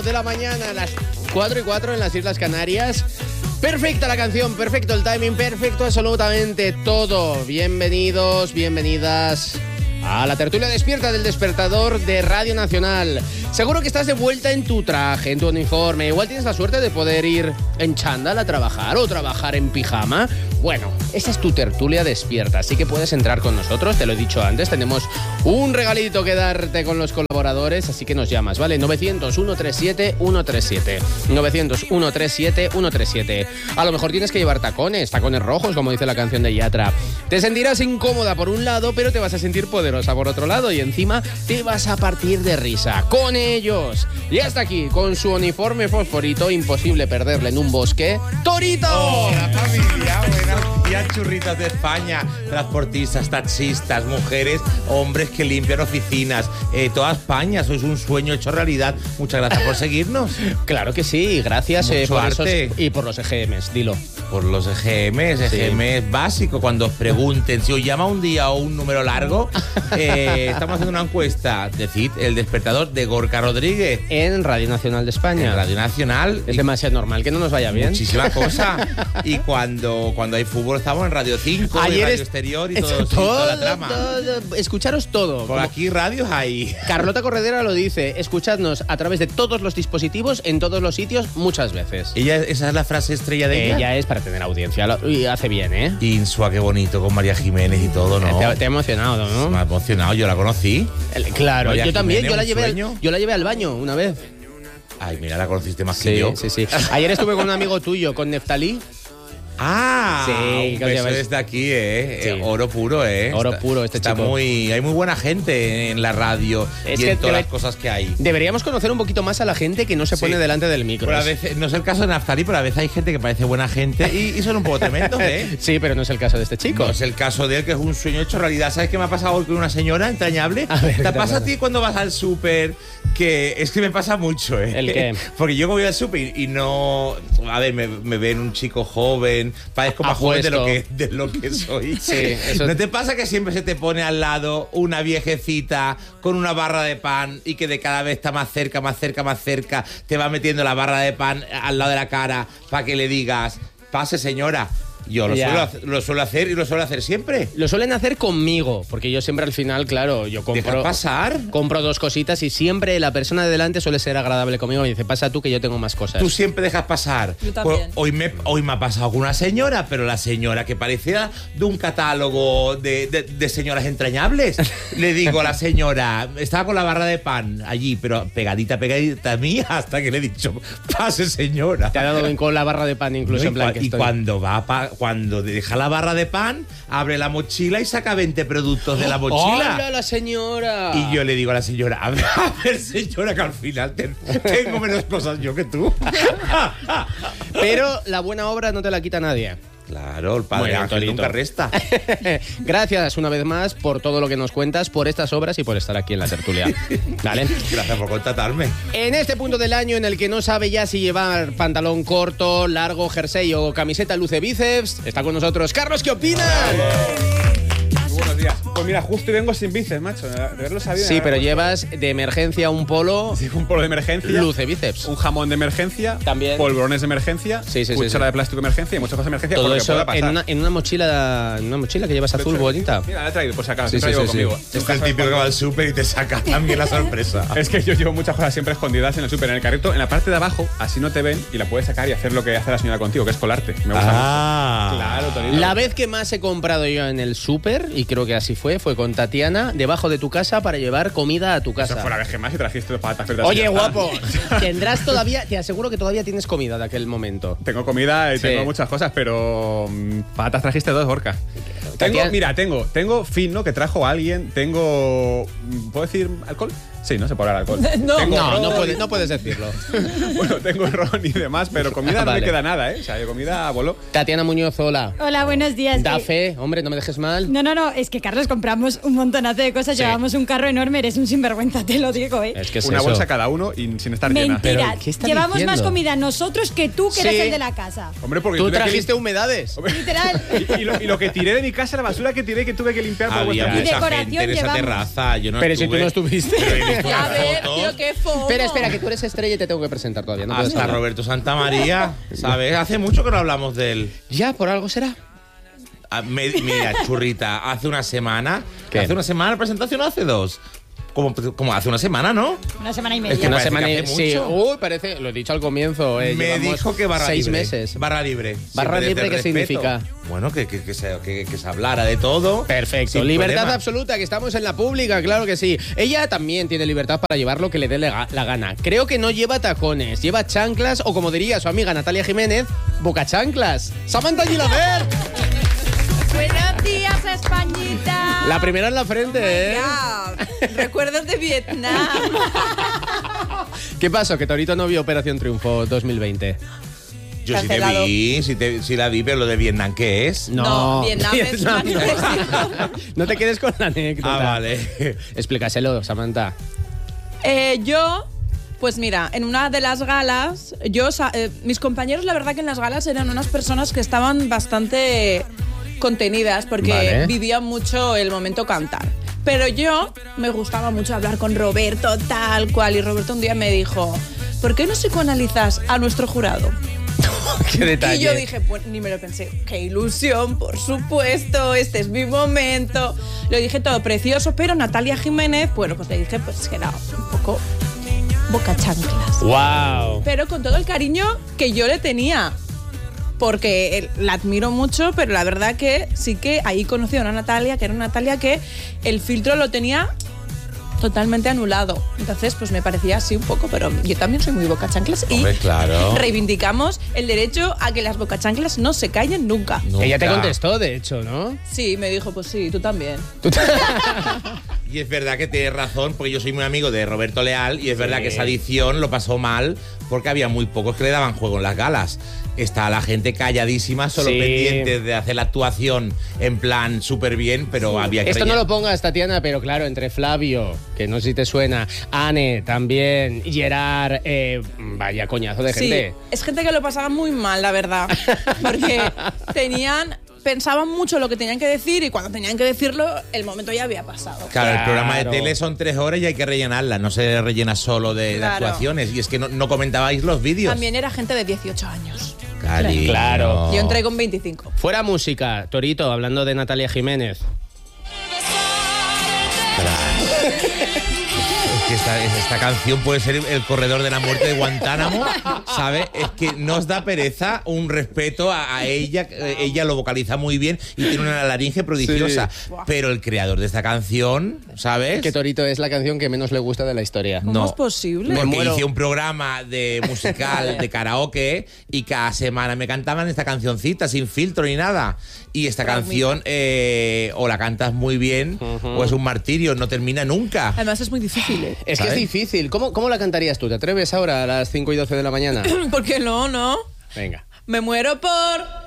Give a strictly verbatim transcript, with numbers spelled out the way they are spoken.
cuatro de la mañana, a las cuatro y cuatro en las Islas Canarias. Perfecta la canción, perfecto el timing, perfecto absolutamente todo. Bienvenidos, bienvenidas a la tertulia despierta del despertador de Radio Nacional. Seguro que estás de vuelta en tu traje, en tu uniforme. Igual tienes la suerte de poder ir en chándal a trabajar o trabajar en pijama. Bueno, esa es tu tertulia despierta, así que puedes entrar con nosotros, te lo he dicho antes. Tenemos un regalito que darte con los colaboradores, así que nos llamas, ¿vale? novecientos, ciento treinta y siete, ciento treinta y siete. novecientos, ciento treinta y siete, ciento treinta y siete. A lo mejor tienes que llevar tacones, tacones rojos, como dice la canción de Yatra. Te sentirás incómoda por un lado, pero te vas a sentir poderosa por otro lado y encima te vas a partir de risa con ellos. Y hasta aquí, con su uniforme fosforito, imposible perderle en un bosque, ¡Torito! Hola familia, buenos días, churritas de España, transportistas, taxistas, mujeres, hombres que limpian oficinas, eh, toda España, sois un sueño hecho realidad. Muchas gracias por seguirnos. Claro que sí, gracias eh, por esos, y por los E G Ms, dilo. Por los E G Ms, E G Ms sí. Básico, cuando os pregunten si os llama un día o un número largo, eh, estamos haciendo una encuesta, decid, el despertador de Gorka Rodríguez. En Radio Nacional de España. En Radio Nacional. Es demasiado normal que no nos vaya bien. Muchísima cosa. Y cuando, cuando hay fútbol estamos en Radio cinco, Ayer en Radio es, Exterior y es, todo, todo, sí, toda la trama. Todo, escucharos todo. Por como aquí radios hay. Carlota Corredera lo dice, escuchadnos a través de todos los dispositivos, en todos los sitios, muchas veces. Ella, esa es la frase estrella de ella. Ella es para tener audiencia. Y hace bien, ¿eh? Insua, qué bonito, con María Jiménez y todo, ¿no? Te, te ha emocionado, ¿no? Me ha emocionado, yo la conocí. El, claro, María yo también, yo la, llevé al, yo la llevé al baño una vez. Ay, mira, la conociste más sí, que yo. Sí, sí, sí. Ayer estuve con un amigo tuyo, con Neftalí. Ah, sí, un beso desde aquí, ¿eh? Sí. eh oro puro, ¿eh? Oro está, puro este está chico. Muy, hay muy buena gente en la radio es y que en todas debe, las cosas que hay. Deberíamos conocer un poquito más a la gente que no se sí. pone delante del micro. Pero a veces, no es el caso de Naftali, pero a veces hay gente que parece buena gente y, y son un poco tremendos, ¿eh? Sí, pero no es el caso de este chico. No es el caso de él, que es un sueño hecho realidad. ¿Sabes qué me ha pasado hoy con una señora entrañable? A ver, ¿Te pasa a ti cuando vas al súper? Que es que me pasa mucho, ¿eh? ¿El qué? Porque yo voy al súper y no... A ver, me, me ven un chico joven, parezco más joven de lo que, de lo que soy. Sí, eso... ¿No te pasa que siempre se te pone al lado una viejecita con una barra de pan y que de cada vez está más cerca, más cerca, más cerca, te va metiendo la barra de pan al lado de la cara para que le digas, pase señora? Yo lo suelo, lo suelo hacer y lo suelo hacer siempre. Lo suelen hacer conmigo, porque yo siempre al final, claro, yo compro... ¿Dejas pasar? Compro dos cositas y siempre la persona de delante suele ser agradable conmigo y dice, pasa tú que yo tengo más cosas. Tú siempre dejas pasar. Yo también. Pues hoy, me, hoy me ha pasado con una señora, pero la señora que parecía de un catálogo de, de, de señoras entrañables. Le digo a la señora, estaba con la barra de pan allí, pero pegadita, pegadita a mí, hasta que le he dicho, pase señora. Te ha dado bien con la barra de pan incluso, No, en plan y, que y estoy... cuando va pa, cuando deja la barra de pan, abre la mochila y saca veinte productos de la mochila. ¡Hola, la señora! Y yo le digo a la señora, a ver, a ver señora, que al final te, tengo menos cosas yo que tú. Pero la buena obra no te la quita nadie. Claro, el padre Bueno, Ángel Torito. nunca resta. Gracias una vez más por todo lo que nos cuentas, por estas obras y por estar aquí en la tertulia. ¿Vale? Gracias por contratarme. En este punto del año en el que no sabe ya si llevar pantalón corto, largo, jersey o camiseta luce bíceps, está con nosotros Carlos, ¿qué opinas? Buenos días. Pues mira, justo y vengo sin bíceps, macho. De haberlo sabido. Sí, pero llevas de emergencia un polo. Sí, un polo de emergencia. Luce bíceps. Un jamón de emergencia. También. Polvorones de emergencia. Sí, sí, sí, cuchara sí. de plástico de emergencia y muchas cosas de emergencia. Todo porque eso pueda pasar. en una, en una mochila en una mochila que llevas azul bonita. Mira, la he traído, por si acaso. Sí, siempre sí, llevo sí, conmigo. sí. Es el típico que va al súper y te saca también la sorpresa. Es que yo llevo muchas cosas siempre escondidas en el súper, en el carrito, en la parte de abajo, así no te ven y la puedes sacar y hacer lo que hace la señora contigo, que es colarte. Me gusta Ah. mucho. Claro, Tonito. La vez que más he comprado yo en el súper, y creo que así fue, fue con Tatiana, debajo de tu casa para llevar comida a tu casa. Eso fue la vez que más y trajiste patatas fritas. Oye, y ya está. guapo, tendrás todavía, te aseguro que todavía tienes comida de aquel momento. Tengo comida y Sí. tengo muchas cosas, pero mm, patatas trajiste dos, Gorka. Tengo, Tatiana- mira, tengo, tengo fino que trajo alguien, tengo, ¿puedo decir alcohol? Sí, no se puede hablar alcohol. No. Tengo No, ron no y- puedes, no puedes decirlo. Bueno, tengo ron y demás, pero comida no Vale. me queda nada, ¿eh? O sea, yo comida voló. Tatiana Muñoz, hola. Hola, buenos días. Da Eh, fe, hombre, no me dejes mal. No, no, no, es que Carlos, compramos un montonazo de cosas, Sí. llevamos un carro enorme, eres un sinvergüenza, te lo digo, ¿eh? Es que es Una eso. bolsa cada uno y sin estar llena. Mentira, Pero, ¿qué está llevamos diciendo? más comida nosotros que tú, que Sí. eres el de la casa. Hombre, porque Tú tuve que trajiste lim- humedades. Literal. y, y lo, y lo que tiré de mi casa, la basura que tiré, que tuve que limpiar por Había vuestra Y mucha decoración gente en esa llevamos. terraza. Yo no Pero si tú estuve, no estuviste. pero he visto A las ver, fotos? tío, qué foto. Espera, espera, que tú eres estrella y te tengo que presentar todavía. No puedes Hasta hablar. Roberto Santamaría, ¿sabes? Hace mucho que no hablamos de él. Ya, por algo será. Ah, me- mira, churrita, hace una semana. ¿Qué? ¿Hace una semana la presentación o hace dos? Como, como hace una semana, ¿no? Una semana y Es media. que Una parece semana que y... hace Sí, mucho. uy, parece, lo he dicho al comienzo. Eh, Me llevamos dijo que barra seis libre. meses. Barra libre. Barra Siempre libre, desde ¿qué el respeto. significa? Bueno, que, que, que, se, que, que se hablara de todo. Perfecto. sin Libertad problema. absoluta, que estamos en la pública, claro que sí. Ella también tiene libertad para llevar lo que le dé la la gana. Creo que no lleva tacones, lleva chanclas o, como diría su amiga Natalia Jiménez, boca chanclas. Samantha Gilaber. Buenos días, Españita. La primera en la frente, ¿eh? Ya, recuerdos de Vietnam. ¿Qué pasó? Que Torito no vio Operación Triunfo dos mil veinte. Yo sí te Cancelado. vi, sí, te, sí la vi, pero lo de Vietnam, ¿qué es? No, Vietnam es Vietnam una no. No te quedes con la anécdota. Ah, vale. Explícaselo, Samantha. Eh, yo, pues mira, en una de las galas, yo, sa- eh, mis compañeros, la verdad que en las galas eran unas personas que estaban bastante contenidas porque Vale. vivían mucho el momento cantar. Pero yo me gustaba mucho hablar con Roberto, tal cual, y Roberto un día me dijo, ¿por qué no psicoanalizas a nuestro jurado? Qué detalle. Y yo dije, pues ni me lo pensé, qué ilusión, por supuesto, este es mi momento. Lo dije todo precioso, pero Natalia Jiménez, bueno, pues le dije pues que era un poco boca chanclas. Wow. Pero con todo el cariño que yo le tenía, porque él- la admiro mucho, pero la verdad que sí que ahí conocí a una Natalia, que era una Natalia que el filtro lo tenía totalmente anulado. Entonces, pues me parecía así un poco, pero yo también soy muy boca chanclas y Hombre, claro. reivindicamos el derecho a que las boca chanclas no se callen nunca. Nunca. Ella te contestó, de hecho, ¿no? Sí, me dijo, pues sí, tú también. Y es verdad que tienes razón, porque yo soy muy amigo de Roberto Leal y es verdad que esa edición lo pasó mal porque había muy pocos que le daban juego en las galas. Está la gente calladísima, solo Sí. pendientes de hacer la actuación en plan súper bien, pero había que Esto no rellenar. lo pongas, Tatiana, pero claro, entre Flavio, que no sé si te suena, Anne también, Gerard, eh, vaya coñazo de Sí, gente. es gente que lo pasaba muy mal, la verdad. Porque tenían, pensaban mucho lo que tenían que decir y cuando tenían que decirlo, el momento ya había pasado. Claro, el Claro. programa de tele son tres horas y hay que rellenarla, no se rellena solo de, de Claro. actuaciones. Y es que no, no comentabais los vídeos. También era gente de dieciocho años. Cariño. Claro. Yo entré con veinticinco. Fuera música, Torito, hablando de Natalia Jiménez. Es que esta, esta canción puede ser el corredor de la muerte de Guantánamo, ¿sabes? Es que nos da pereza un respeto a, a ella. eh, Ella lo vocaliza muy bien y tiene una laringe prodigiosa. Sí. Pero el creador de esta canción, ¿sabes? Que Torito es la canción que menos le gusta de la historia. ¿Cómo No. es posible? Me Porque muero. hice un programa de musical de karaoke y cada semana me cantaban esta cancioncita sin filtro ni nada. Y esta canción eh, o la cantas muy bien o es un martirio, no termina nunca. Además es muy difícil, ¿eh? Es que ¿Sabes? es difícil. ¿Cómo, ¿Cómo la cantarías tú? ¿Te atreves ahora a las cinco y doce de la mañana? Porque no, no. Venga. Me muero por